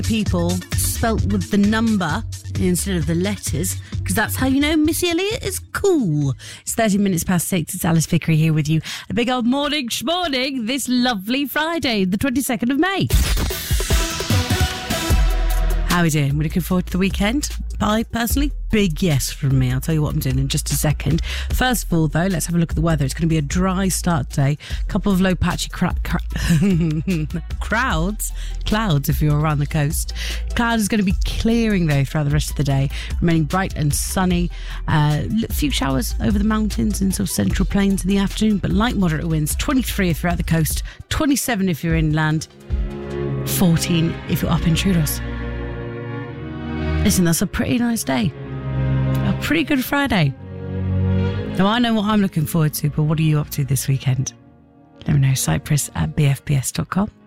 people spelt with the number instead of the letters, because that's how you know Missy Elliott is cool. It's 30 minutes past 6. It's Alice Vickery here with you. A big old morning schmorning this lovely Friday, the 22nd of May. How are we doing? We're looking forward to the weekend. I personally, big yes from me. I'll tell you what I'm doing in just a second. First of all, though, let's have a look at the weather. It's going to be a dry start today. A couple of low patchy clouds if you're around the coast. Cloud is going to be clearing, though, throughout the rest of the day, remaining bright and sunny. A few showers over the mountains and sort of central plains in the afternoon, but light moderate winds. 23 if you're at the coast, 27 if you're inland, 14 if you're up in Troodos. Listen, that's a pretty nice day. A pretty good Friday. Now, I know what I'm looking forward to, but what are you up to this weekend? Let me know. Cyprus@bfbs.com.